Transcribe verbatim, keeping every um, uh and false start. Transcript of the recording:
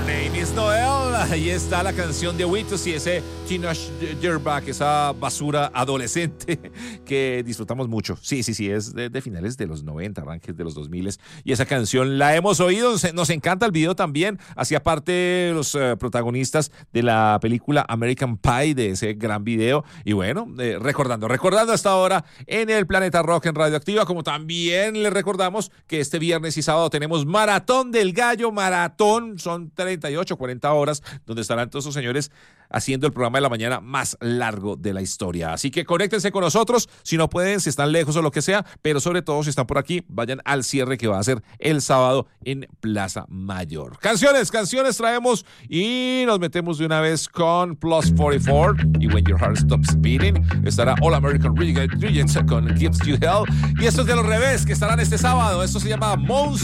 name is Noel. Ahí está la canción de Witos y ese Teenage Dirtbag, esa basura adolescente que disfrutamos mucho. Sí, sí, sí, es de, de finales de los noventa, arranques de los dos mil. Y esa canción la hemos oído, nos, nos encanta el video también. Hacía parte de los uh, protagonistas de la película American Pie, de ese gran video. Y bueno, eh, recordando, recordando hasta ahora en el Planeta Rock en Radioactiva, como también les recordamos que este viernes y sábado tenemos Maratón del Gallo, maratón, son treinta y ocho, cuarenta horas, donde estarán todos esos señores haciendo el programa de la mañana más largo de la historia. Así que conéctense con nosotros, si no pueden, si están lejos o lo que sea, pero sobre todo si están por aquí, vayan al cierre que va a ser el sábado en Plaza Mayor. Canciones, canciones traemos y nos metemos de una vez con Plus cuarenta y cuatro y When Your Heart Stops Beating. Estará All American Regents con Gives You Hell, y estos de los revés que estarán este sábado. Esto se llama Monster